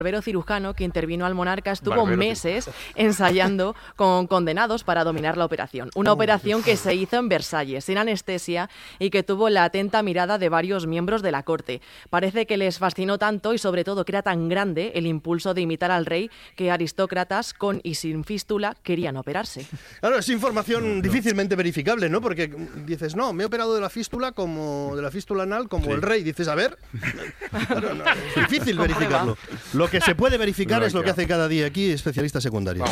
barbero cirujano que intervino al monarca estuvo meses ensayando con condenados para dominar la operación. Una operación que se hizo en Versalles, sin anestesia, y que tuvo la atenta mirada de varios miembros de la corte. Parece que les fascinó tanto y sobre todo que era tan grande el impulso de imitar al rey que aristócratas con y sin fístula querían operarse. Claro, es información difícilmente verificable, ¿no? Porque dices, no, me he operado de la fístula anal como el rey. Dices, a ver, claro, no, es difícil verificarlo. Lo que se puede verificar es lo que hace cada día aquí especialista secundario.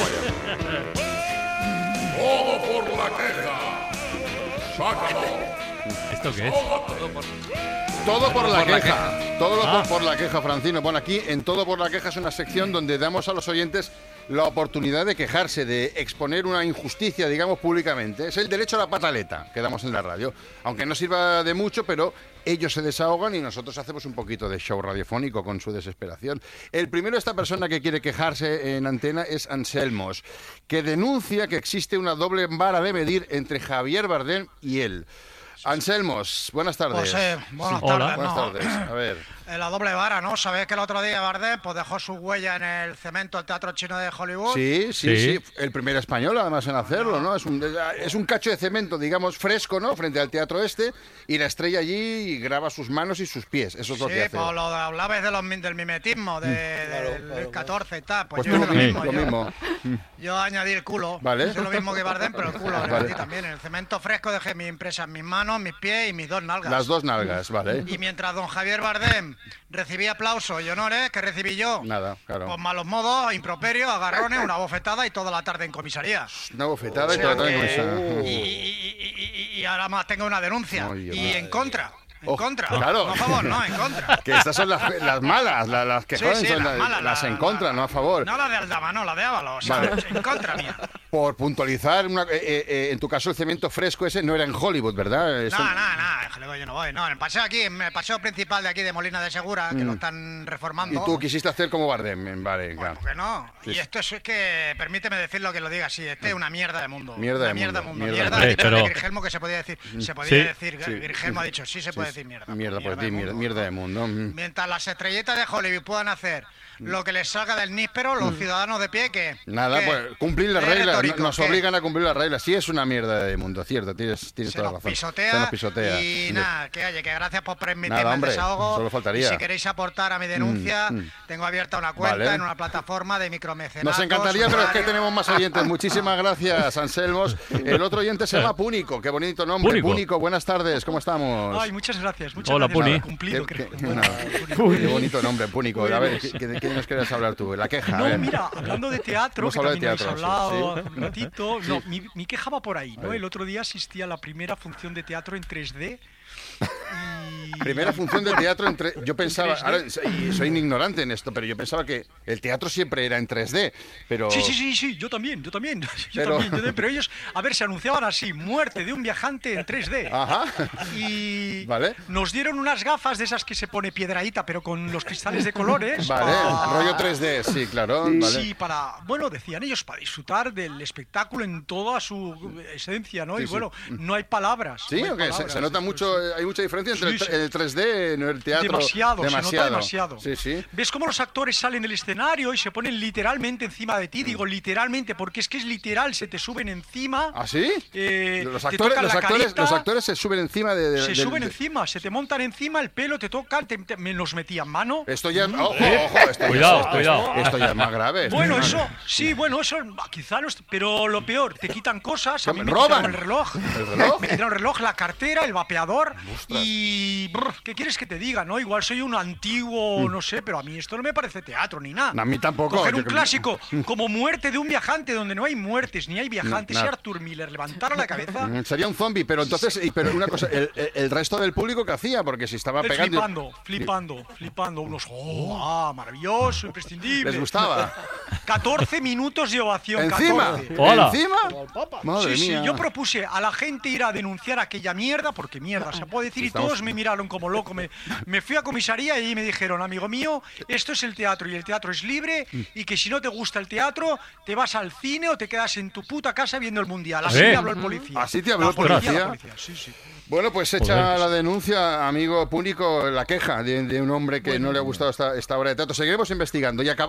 ¡Todo por la queja! ¡Sácalo! ¿Esto qué es? Todo por la queja. Todo por la queja, Francino. Bueno, aquí en Todo por la queja es una sección donde damos a los oyentes la oportunidad de quejarse, de exponer una injusticia, digamos, públicamente. Es el derecho a la pataleta que damos en la radio. Aunque no sirva de mucho, pero ellos se desahogan y nosotros hacemos un poquito de show radiofónico con su desesperación. El primero de esta persona que quiere quejarse en antena es Anselmos, que denuncia que existe una doble vara de medir entre Javier Bardem y él. Anselmos, buenas tardes. Buenas tardes. Buenas tardes. A ver. La doble vara, ¿no? ¿Sabéis que el otro día Bardem pues dejó su huella en el cemento del Teatro Chino de Hollywood? Sí. El primer español, además, en hacerlo, ¿no? Es un cacho de cemento, digamos, fresco, ¿no? Frente al teatro y la estrella allí y graba sus manos y sus pies. Eso es lo que hace. Sí, pues lo hablabais del mimetismo, del 14 y tal. Pues tú yo lo mismo. Yo añadí el culo. Vale. Es lo mismo que Bardem, pero el culo lo añadí también. En el cemento fresco dejé mi impresa en mis manos, mis pies y mis dos nalgas. Las dos nalgas, vale. Y mientras don Javier Bardem recibía aplausos y honores, ¿qué recibí yo? Nada, claro. Pues malos modos, improperios, agarrones, una bofetada y toda la tarde en comisaría. Una bofetada y toda la tarde en comisaría. Y ahora más tengo una denuncia. En contra. En contra. Claro. No a favor, no, en contra. Que estas son las malas, las que joden son las en contra, no a favor. No la de Aldama, no, la de Ábalos. Vale. En contra mía. Por puntualizar, en tu caso el cemento fresco ese no era en Hollywood, ¿verdad? No, en Hollywood yo no voy. No, en el paseo principal de aquí de Molina de Segura, que lo están reformando. Y tú quisiste hacer como Bardem, vale, claro. ¿Por qué no? Sí. Y esto es que, permíteme decirlo que lo diga así, este es una mierda de mundo. Mierda de mundo. Mierda de Grigelmo que se podía decir. Se podía decir, Grigelmo ha dicho, sí se puede decir mierda. Mierda de mundo. Mientras las estrellitas de Hollywood puedan hacer lo que les salga del níspero, los ciudadanos de pie, ¿qué? Nada, pues cumplir las reglas, nos obligan a cumplir las reglas. Sí es una mierda de mundo, cierto, tienes toda la razón. Se nos pisotea. Y nada, que gracias por permitirme el desahogo. Solo faltaría. Y si queréis aportar a mi denuncia, tengo abierta una cuenta en una plataforma de micromecenatos. Nos encantaría, pero es que tenemos más oyentes. Muchísimas gracias, Anselmos. El otro oyente se llama Púnico, qué bonito nombre. Púnico, buenas tardes, ¿cómo estamos? Ay, muchas gracias. Hola, Puni. Cumplido, creo. Qué bonito nombre, Púnico. A ver, ¿qué nos quieres hablar tú? La queja. No, mira, hablando de teatro, que también habéis hablado ¿sí? hace un ratito. No, mi queja va por ahí, ¿no? El otro día asistí a la primera función de teatro en 3D. Primera función de teatro yo pensaba, ahora soy ignorante en esto, pero yo pensaba que el teatro siempre era en 3D, pero... Sí, yo también. Pero ellos, a ver, se anunciaban así, muerte de un viajante en 3D. Ajá. Y ¿vale? Nos dieron unas gafas de esas que se pone piedraíta, pero con los cristales de colores. Vale, rollo 3D, sí, claro. Vale. Sí, decían ellos, para disfrutar del espectáculo en toda su esencia, ¿no? Sí, y bueno, no hay palabras. Sí, no hay palabras, se nota mucho, hay mucha diferencia entre el 3D y el teatro. Demasiado. Se nota demasiado. Sí. ¿Ves cómo los actores salen del escenario y se ponen literalmente encima de ti? Digo literalmente, porque es que es literal, se te suben encima. ¿Ah, sí? Los actores se suben encima de... suben encima, se te montan encima, el pelo te tocan, me los metían mano. Esto ya... Ojo, cuidado. Esto ya es más grave. Bueno, eso quizá no es... Pero lo peor, te quitan cosas, a mí me roban quitaron el reloj. Me quitaron el reloj, la cartera, el vapeador. Ostras. Y... ¿qué quieres que te diga, no? Igual soy un antiguo, no sé, pero a mí esto no me parece teatro ni nada. A mí tampoco. Coger un clásico como Muerte de un viajante, donde no hay muertes ni hay viajantes, y Arthur Miller levantara la cabeza... Sería un zombie, pero entonces... Pero una cosa, el resto del público, ¿qué hacía? Porque si estaba pegando... Flipando. Unos... maravilloso, imprescindible. ¿Les gustaba? 14 minutos de ovación. ¿Encima? 14. Hola. ¿Encima? Madre mía. Sí, yo propuse a la gente ir a denunciar aquella mierda, porque mierda se puede decir, y todos me miraron pegaron como loco. Me fui a comisaría y me dijeron, amigo mío, esto es el teatro y el teatro es libre y que si no te gusta el teatro, te vas al cine o te quedas en tu puta casa viendo el Mundial. Así me habló el policía. ¿Así te habló el policía? Sí. Bueno, pues echa la denuncia, amigo Púnico, la queja de un hombre que no le ha gustado esta obra de teatro. Seguiremos investigando y acabamos.